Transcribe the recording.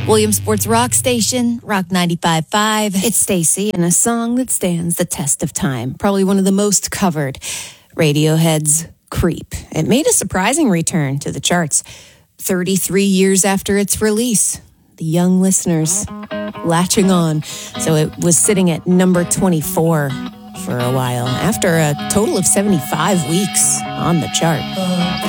Williams Sports Rock Station, Rock 95.5. It's Stacy and a song that stands the test of time. Probably one of the most covered. Radiohead's Creep. It made a surprising return to the charts 33 years after its release. The young listeners latching on. So it was sitting at number 24 for a while after a total of 75 weeks on the chart.